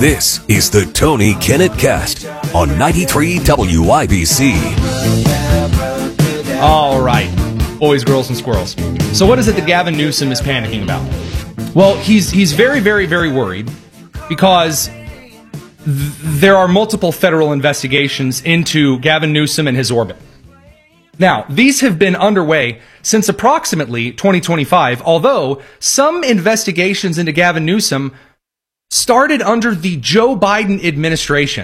This is the Tony Kinnett Cast on 93 WIBC. All right, boys, girls, and squirrels. So what is it that Gavin Newsom is panicking about? Well, he's very, very, very worried because there are multiple federal investigations into Gavin Newsom and his orbit. Now, these have been underway since approximately 2025, although some investigations into Gavin Newsom started under the Joe Biden administration.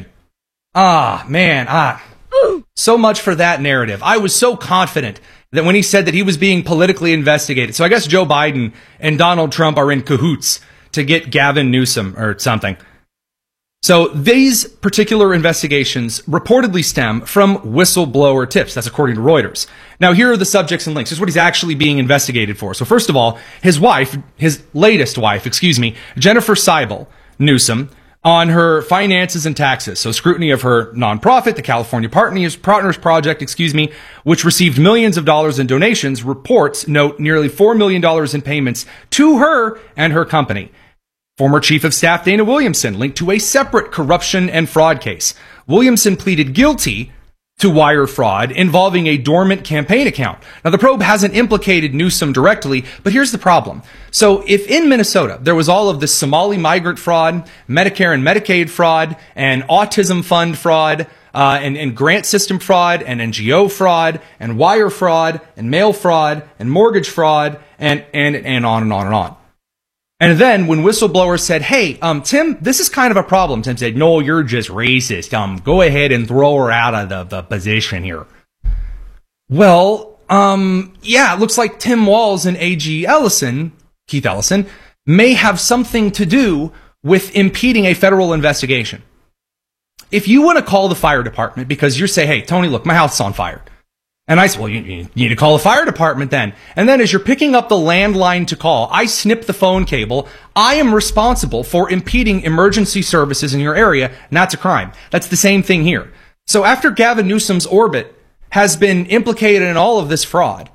So much for that narrative. I was so confident that when he said that he was being politically investigated. So I guess Joe Biden and Donald Trump are in cahoots to get Gavin Newsom or something. So these particular investigations reportedly stem from whistleblower tips. That's according to Reuters. Now, here are the subjects and links. Here's what he's actually being investigated for. So first of all, his latest wife, Jennifer Seibel Newsom, on her finances and taxes. So scrutiny of her nonprofit, the California Partners Project, which received millions of dollars in donations, reports note nearly $4 million in payments to her and her company. Former Chief of Staff Dana Williamson linked to a separate corruption and fraud case. Williamson pleaded guilty to wire fraud involving a dormant campaign account. Now, the probe hasn't implicated Newsom directly, but here's the problem. So if in Minnesota there was all of this Somali migrant fraud, Medicare and Medicaid fraud, and autism fund fraud, and grant system fraud, and NGO fraud, and wire fraud, and mail fraud, and mortgage fraud, and on and on and on. And then when whistleblowers said, hey, Tim, this is kind of a problem, Tim said, no, you're just racist. Go ahead and throw her out of the position here. Well, it looks like Tim Walz and AG Keith Ellison, may have something to do with impeding a federal investigation. If you want to call the fire department because you say, hey, Tony, look, my house is on fire. And I said, well, you need to call the fire department then. And then as you're picking up the landline to call, I snip the phone cable. I am responsible for impeding emergency services in your area, and that's a crime. That's the same thing here. So after Gavin Newsom's orbit has been implicated in all of this fraud,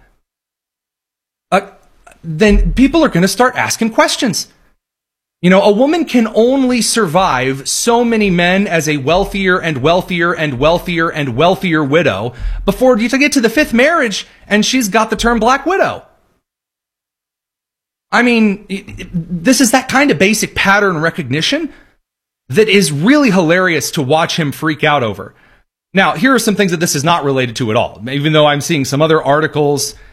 then people are going to start asking questions. You know, a woman can only survive so many men as a wealthier and wealthier and wealthier and wealthier widow before you get to the fifth marriage and she's got the term black widow. I mean, this is that kind of basic pattern recognition that is really hilarious to watch him freak out over. Now, here are some things that this is not related to at all, even though I'm seeing some other articles